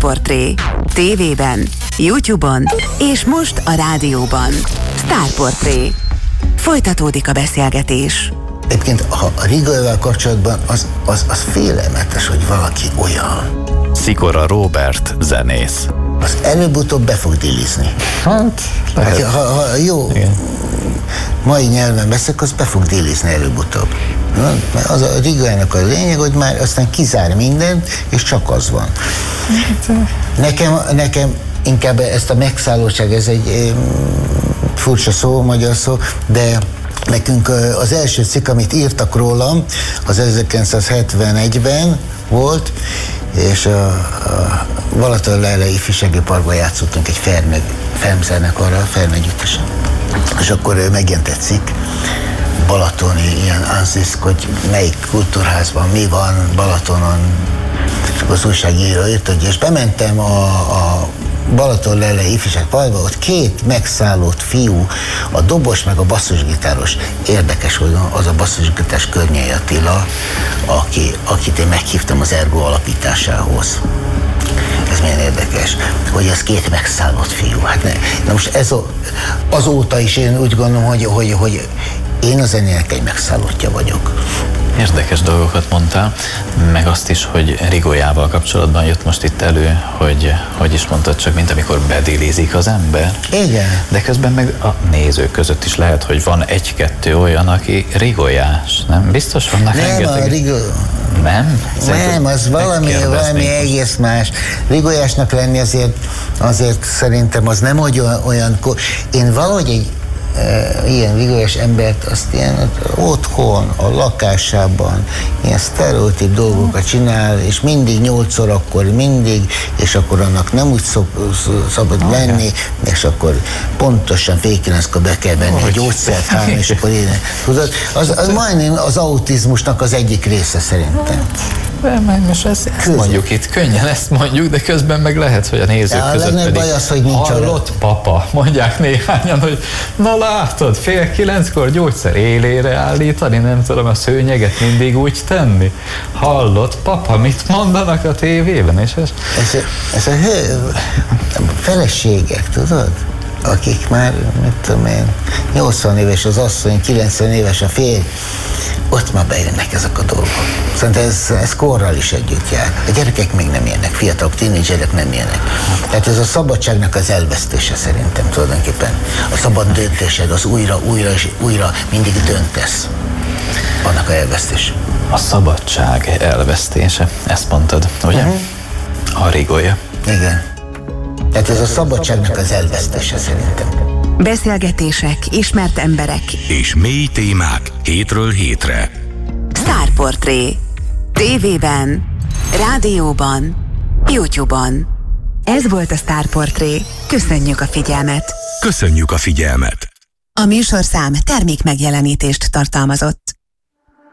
Portré. TV-ben, YouTube-on és most a rádióban. Star Portré. Folytatódik a beszélgetés. Egyébként a Rigolyával kapcsolatban az félelmetes, hogy valaki olyan. Szikora Róbert zenész. Az előbb-utóbb be fog dilizni. Hát, lehet. Ha jó, igen, mai nyelven beszélek, az be fog dilizni előbb-utóbb. Az a Rigolyának a lényeg, hogy már aztán kizár mindent, és csak az van. Nekem inkább ezt a megszállottság, ez egy furcsa szó, magyar szó, de nekünk az első cikk, amit írtak rólam, az 1971-ben volt, és a Balatonlellei ifjúsági parkban játszottunk egy Fermzenekarral, Fermegyüttesen. És akkor megjelent egy cikk, balatoni ilyen anziszk, hogy melyik kultúrházban mi van Balatonon, és az újságíró írt, hogy és bementem a Balatonlellei ifjúsági parkba, ott két megszállott fiú, a dobos meg a basszusgitáros. Érdekes, hogy az a basszusgitáros Környei Attila, akit én meghívtam az Ergo alapításához. Ez milyen érdekes, hogy ez két megszállott fiú. Hát na most azóta is én úgy gondolom, hogy én a zenének egy megszállottja vagyok. Érdekes dolgokat mondtál, meg azt is, hogy Rigolyával kapcsolatban jött most itt elő, hogy is mondtad, csak mint amikor bedilizik az ember. Igen. De közben meg a nézők között is lehet, hogy van egy-kettő olyan, aki rigolyás, nem? Biztos vannak rengeteg. Nem? Nem, az valami egész más. Rigolyásnak lenni azért szerintem az nem olyan én valahogy egy ilyen rigolyás embert azt ilyen otthon, a lakásában ilyen sztereotíp dolgokat csinál, és mindig 8-szor akkor mindig, és akkor annak nem úgy szabad lenni, és akkor pontosan fél 9-kor be kell venni a gyógyszert, és akkor én, tudod, az majdnem az autizmusnak az egyik része szerintem. Most ezt mondjuk itt, könnyen ezt mondjuk, de közben meg lehet, hogy a nézők között pedig baj az, hogy nincs hallott papa, mondják néhányan, hogy na látod, 8:30 gyógyszer élére állítani, nem tudom, a szőnyeget mindig úgy tenni. Hallott papa, mit mondanak a tévében? És ez a feleségek, tudod? Akik már, mit tudom én, 80 éves az asszony, 90 éves a férj, ott már bejönnek ezek a dolgok. Szerintem ez korral is együtt jár. A gyerekek még nem ilyenek, fiatalok, tínédzserek nem ilyenek. Tehát ez a szabadságnak az elvesztése szerintem tulajdonképpen. A szabad döntésed, az újra mindig döntesz. Annak a elvesztés. A szabadság elvesztése, ezt mondtad, ugye? A Rigolya. Igen. Tehát ez a szabadságnak az elvesztése szerintem. Beszélgetések, ismert emberek és mély témák hétről hétre. Star Portré. TV-ben, rádióban, YouTube-on. Ez volt a Star Portré. Köszönjük a figyelmet! Köszönjük a figyelmet! A műsorszám termékmegjelenítést tartalmazott.